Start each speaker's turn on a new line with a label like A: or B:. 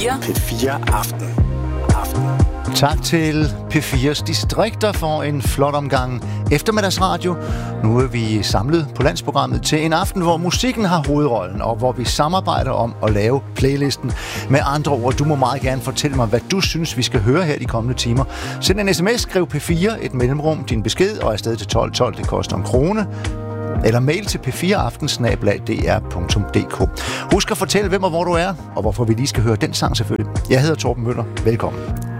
A: P4 Aften.
B: Tak til P4's distrikter for en flot omgang eftermiddagsradio. Nu er vi samlet på landsprogrammet til en aften, hvor musikken har hovedrollen, og hvor vi samarbejder om at lave playlisten. Med andre ord, du må meget gerne fortælle mig, hvad du synes, vi skal høre her de kommende timer. Send en sms, skriv P4, et mellemrum, din besked, og afsted til 1212, det koster 1 krone. Eller mail til p4aften@dr.dk. Husk at fortælle, hvem og hvor du er, og hvorfor vi lige skal høre den sang selvfølgelig. Jeg hedder Torben Møller. Velkommen.